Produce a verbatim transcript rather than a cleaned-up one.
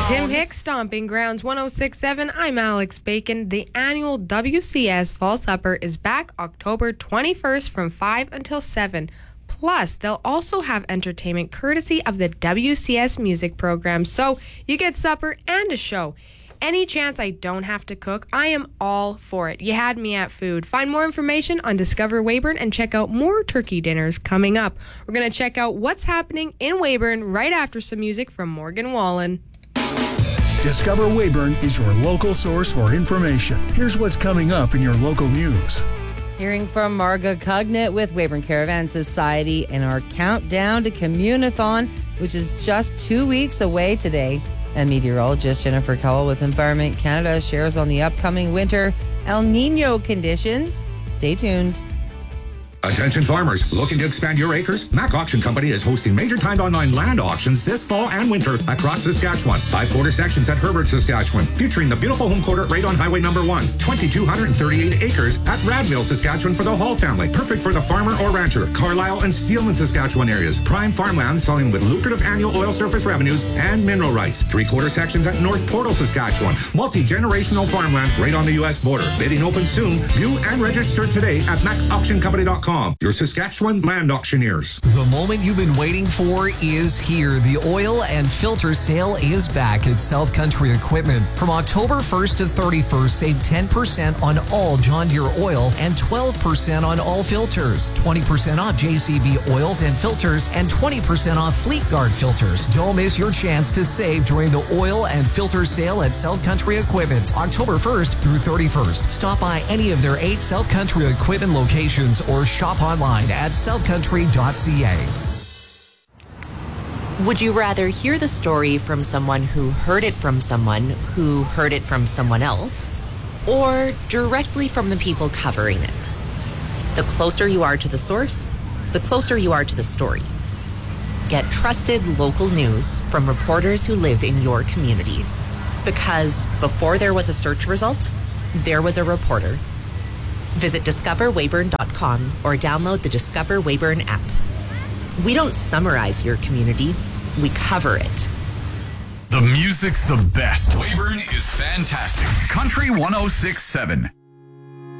Tim Hicks, Stomping Grounds one oh six point seven. I'm Alex Bacon. The annual W C S Fall Supper is back October twenty-first from five until seven. Plus, they'll also have entertainment courtesy of the W C S music program. So you get supper and a show. Any chance I don't have to cook, I am all for it. You had me at food. Find more information on Discover Weyburn and check out more turkey dinners coming up. We're going to check out what's happening in Weyburn right after some music from Morgan Wallen. Discover Weyburn is your local source for information. Here's what's coming up in your local news. Hearing from Marga Cognit with Weyburn Caravan Society and our countdown to Communathon, which is just two weeks away today. And meteorologist Jennifer Cowell with Environment Canada shares on the upcoming winter El Nino conditions. Stay tuned. Attention farmers, looking to expand your acres? Mac Auction Company is hosting major timed online land auctions this fall and winter across Saskatchewan. Five quarter sections at Herbert, Saskatchewan, featuring the beautiful home quarter right on Highway Number One. two thousand two hundred thirty-eight acres at Radville, Saskatchewan for the whole family. Perfect for the farmer or rancher. Carlisle and Steelman, Saskatchewan areas. Prime farmland selling with lucrative annual oil surface revenues and mineral rights. Three quarter sections at North Portal, Saskatchewan. Multi-generational farmland right on the U S border. Bidding open soon. View and register today at mac auction company dot com. Your Saskatchewan land auctioneers. The moment you've been waiting for is here. The oil and filter sale is back at South Country Equipment. From October first to thirty-first, save ten percent on all John Deere oil and twelve percent on all filters. twenty percent off J C B oils and filters and twenty percent off Fleet Guard filters. Don't miss your chance to save during the oil and filter sale at South Country Equipment. October first through thirty-first. Stop by any of their eight South Country Equipment locations or shop online at south country dot c a. Would you rather hear the story from someone who heard it from someone who heard it from someone else, or directly from the people covering it? The closer you are to the source, the closer you are to the story. Get trusted local news from reporters who live in your community. Because before there was a search result, there was a reporter. Visit discover weyburn dot com or download the Discover Weyburn app. We don't summarize your community, we cover it. The music's the best. Weyburn is fantastic. Country one oh six point seven.